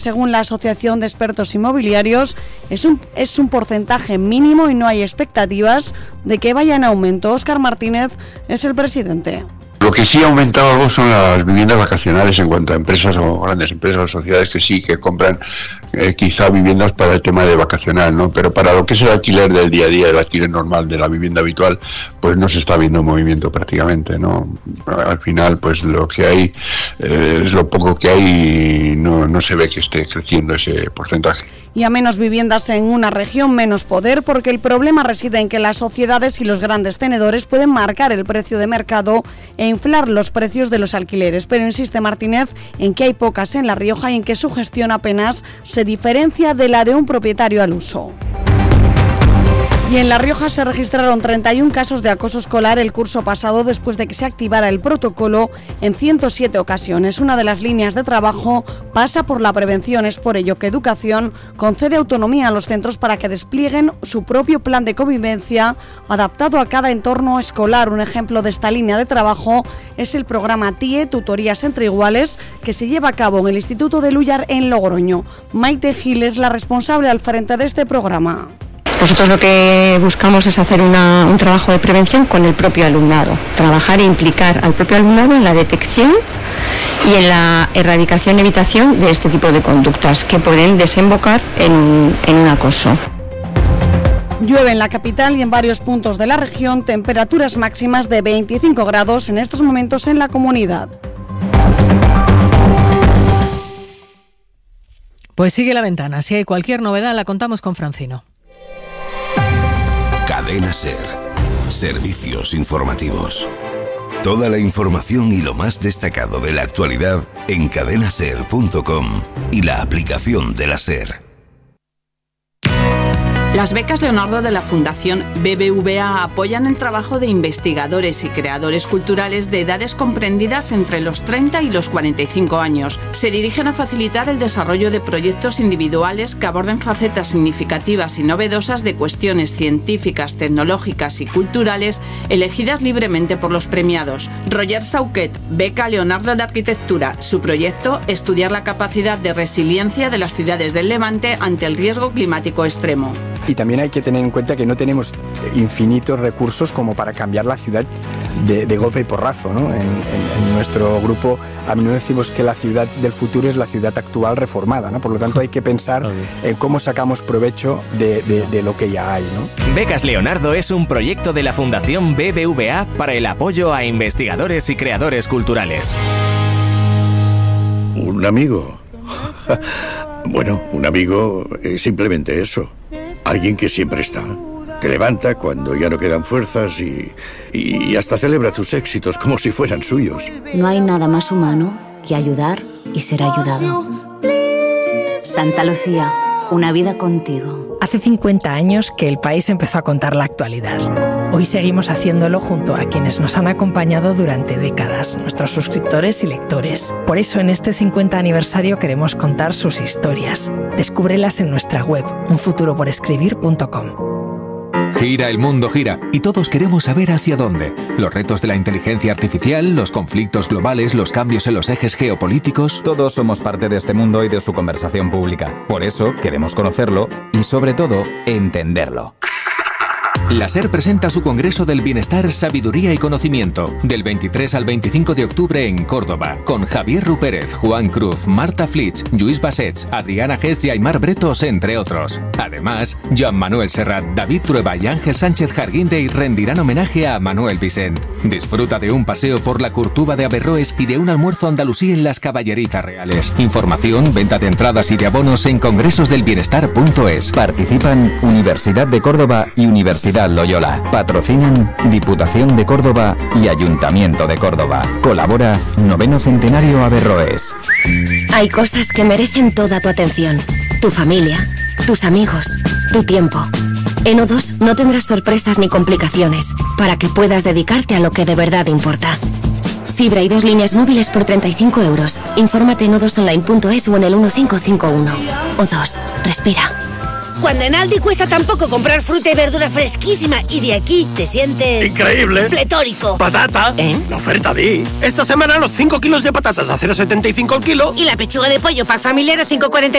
Según la Asociación de Expertos Inmobiliarios, es un porcentaje mínimo y no hay expectativas de que vaya en aumento. Óscar Martínez es el presidente. Lo que sí ha aumentado algo son las viviendas vacacionales en cuanto a empresas o grandes empresas o sociedades que sí que compran quizá viviendas para el tema de vacacional, ¿no? Pero para lo que es el alquiler del día a día, el alquiler normal de la vivienda habitual, pues no se está viendo movimiento prácticamente, ¿no? Al final, pues lo que hay es lo poco que hay y no se ve que esté creciendo ese porcentaje. Y a menos viviendas en una región, menos poder, porque el problema reside en que las sociedades y los grandes tenedores pueden marcar el precio de mercado e inflar los precios de los alquileres. Pero insiste Martínez en que hay pocas en La Rioja y en que su gestión apenas se diferencia de la de un propietario al uso. Y en La Rioja se registraron 31 casos de acoso escolar el curso pasado después de que se activara el protocolo en 107 ocasiones. Una de las líneas de trabajo pasa por la prevención. Es por ello que Educación concede autonomía a los centros para que desplieguen su propio plan de convivencia adaptado a cada entorno escolar. Un ejemplo de esta línea de trabajo es el programa TIE, Tutorías entre Iguales, que se lleva a cabo en el Instituto de Lúllar en Logroño. Maite Gil es la responsable al frente de este programa. Nosotros lo que buscamos es hacer un trabajo de prevención con el propio alumnado, trabajar e implicar al propio alumnado en la detección y en la erradicación y evitación de este tipo de conductas que pueden desembocar en un acoso. Llueve en la capital y en varios puntos de la región, temperaturas máximas de 25 grados en estos momentos en la comunidad. Pues sigue La Ventana, si hay cualquier novedad la contamos con Francino. Cadena SER. Servicios informativos. Toda la información y lo más destacado de la actualidad en cadenaser.com y la aplicación de la SER. Las becas Leonardo de la Fundación BBVA apoyan el trabajo de investigadores y creadores culturales de edades comprendidas entre los 30 y los 45 años. Se dirigen a facilitar el desarrollo de proyectos individuales que aborden facetas significativas y novedosas de cuestiones científicas, tecnológicas y culturales elegidas libremente por los premiados. Roger Sauquet, beca Leonardo de Arquitectura. Su proyecto, estudiar la capacidad de resiliencia de las ciudades del Levante ante el riesgo climático extremo. Y también hay que tener en cuenta que no tenemos infinitos recursos como para cambiar la ciudad de golpe y porrazo, ¿no? En nuestro grupo a menudo decimos que la ciudad del futuro es la ciudad actual reformada, ¿no? Por lo tanto hay que pensar en cómo sacamos provecho de lo que ya hay, ¿no? Becas Leonardo es un proyecto de la Fundación BBVA para el apoyo a investigadores y creadores culturales. ¿Un amigo? Bueno, un amigo es simplemente eso. Alguien que siempre está. Te levanta cuando ya no quedan fuerzas y hasta celebra tus éxitos como si fueran suyos. No hay nada más humano que ayudar y ser ayudado. Santa Lucía, una vida contigo. Hace 50 años que el país empezó a contar la actualidad. Hoy seguimos haciéndolo junto a quienes nos han acompañado durante décadas, nuestros suscriptores y lectores. Por eso en este 50 aniversario queremos contar sus historias. Descúbrelas en nuestra web, unfuturoporescribir.com. Gira, el mundo gira, y todos queremos saber hacia dónde. Los retos de la inteligencia artificial, los conflictos globales, los cambios en los ejes geopolíticos. Todos somos parte de este mundo y de su conversación pública. Por eso queremos conocerlo y, sobre todo, entenderlo. La SER presenta su Congreso del Bienestar, Sabiduría y Conocimiento, del 23 al 25 de octubre en Córdoba, con Javier Rupérez, Juan Cruz, Marta Flitsch, Lluís Bassets, Adriana Gess y Aymar Bretos, entre otros. Además, Joan Manuel Serrat, David Trueba y Ángel Sánchez Jarguindey rendirán homenaje a Manuel Vicent. Disfruta de un paseo por la Curtuba de Averroes y de un almuerzo andalusí en las Caballerizas Reales. Información, venta de entradas y de abonos en congresosdelbienestar.es. Participan Universidad de Córdoba y Universidad Loyola. Patrocinan Diputación de Córdoba y Ayuntamiento de Córdoba. Colabora 9º Centenario Averroes. Hay cosas que merecen toda tu atención. Tu familia, tus amigos, tu tiempo. En O2 no tendrás sorpresas ni complicaciones para que puedas dedicarte a lo que de verdad importa. Fibra y 2 líneas móviles por 35 euros. Infórmate en o2online.es o en el 1551. O2. Respira. Cuando en Aldi cuesta tan poco comprar fruta y verdura fresquísima y de aquí te sientes... ¡increíble! ¡Pletórico! ¡Patata! La oferta di. Esta semana los 5 kilos de patatas a 0,75 el kilo. Y la pechuga de pollo para familiar a 5,40.